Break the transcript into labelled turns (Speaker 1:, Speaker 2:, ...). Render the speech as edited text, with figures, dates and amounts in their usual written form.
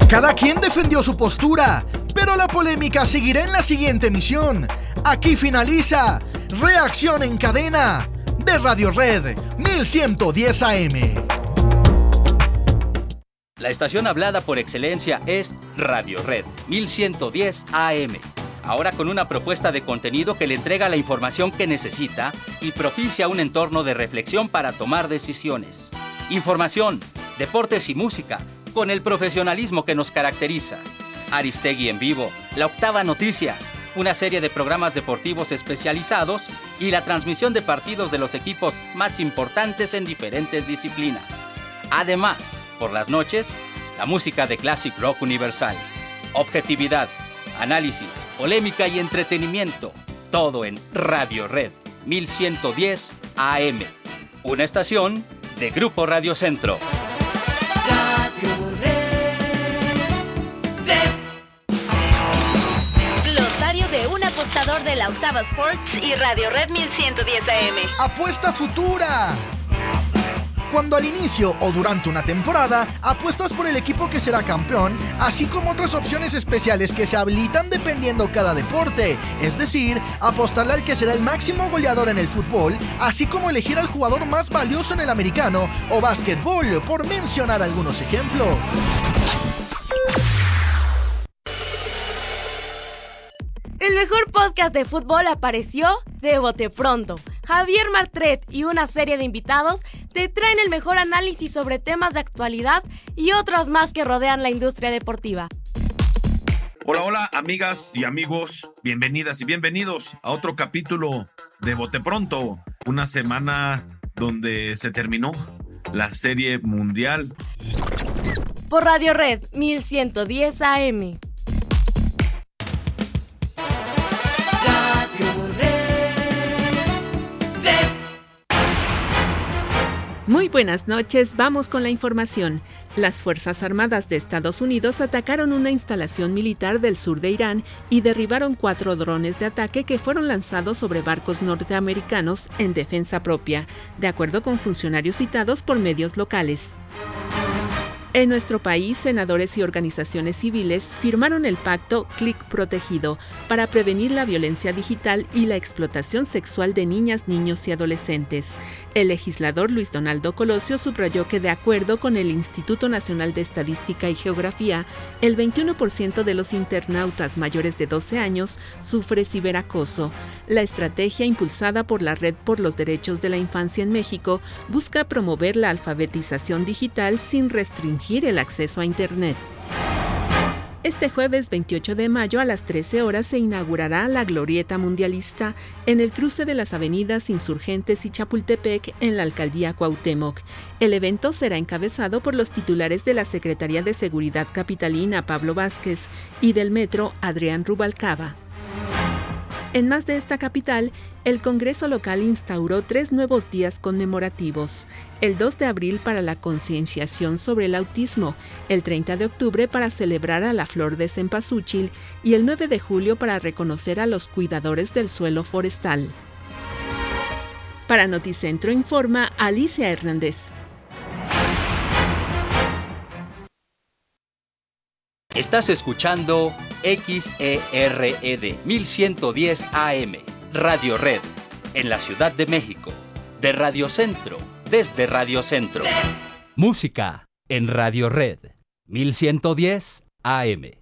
Speaker 1: Cada quien defendió su postura, pero la polémica seguirá en la siguiente emisión. Aquí finaliza Reacción en Cadena de Radio Red 1110 AM.
Speaker 2: La estación hablada por excelencia es Radio Red 1110 AM. Ahora con una propuesta de contenido que le entrega la información que necesita y propicia un entorno de reflexión para tomar decisiones. Información, deportes y música, con el profesionalismo que nos caracteriza. Aristegui en vivo, La Octava Noticias, una serie de programas deportivos especializados y la transmisión de partidos de los equipos más importantes en diferentes disciplinas. Además, por las noches, la música de Classic Rock Universal. Objetividad, análisis, polémica y entretenimiento. Todo en Radio Red 1110 AM. Una estación de Grupo Radio Centro.
Speaker 3: Radio Red.
Speaker 4: Glosario de un apostador de la Octava Sports y Radio Red 1110 AM.
Speaker 1: Apuesta futura. Cuando al inicio o durante una temporada apuestas por el equipo que será campeón, así como otras opciones especiales que se habilitan dependiendo cada deporte, es decir, apostarle al que será el máximo goleador en el fútbol, así como elegir al jugador más valioso en el americano o básquetbol, por mencionar algunos ejemplos.
Speaker 4: El mejor podcast de fútbol apareció de bote pronto. Javier Martret y una serie de invitados te traen el mejor análisis sobre temas de actualidad y otros más que rodean la industria deportiva.
Speaker 5: Hola, hola, amigas y amigos, bienvenidas y bienvenidos a otro capítulo de Bote Pronto, una semana donde se terminó la Serie Mundial.
Speaker 4: Por Radio Red 1110 AM.
Speaker 6: Muy buenas noches, vamos con la información. Las Fuerzas Armadas de Estados Unidos atacaron una instalación militar del sur de Irán y derribaron 4 drones de ataque que fueron lanzados sobre barcos norteamericanos en defensa propia, de acuerdo con funcionarios citados por medios locales. En nuestro país, senadores y organizaciones civiles firmaron el pacto Clic Protegido para prevenir la violencia digital y la explotación sexual de niñas, niños y adolescentes. El legislador Luis Donaldo Colosio subrayó que, de acuerdo con el Instituto Nacional de Estadística y Geografía, el 21% de los internautas mayores de 12 años sufre ciberacoso. La estrategia impulsada por la Red por los Derechos de la Infancia en México busca promover la alfabetización digital sin restringir el acceso a Internet. Este jueves 28 de mayo a las 13 horas se inaugurará la Glorieta Mundialista en el cruce de las avenidas Insurgentes y Chapultepec en la Alcaldía Cuauhtémoc. El evento será encabezado por los titulares de la Secretaría de Seguridad Capitalina, Pablo Vázquez, y del Metro, Adrián Rubalcaba. En más de esta capital, el Congreso local instauró 3 nuevos días conmemorativos: el 2 de abril para la concienciación sobre el autismo, el 30 de octubre para celebrar a la flor de cempasúchil y el 9 de julio para reconocer a los cuidadores del suelo forestal. Para Noticentro informa Alicia Hernández.
Speaker 2: Estás escuchando XERED 1110 AM, Radio Red, en la Ciudad de México, de Radio Centro, desde Radio Centro. Música en Radio Red 1110 AM.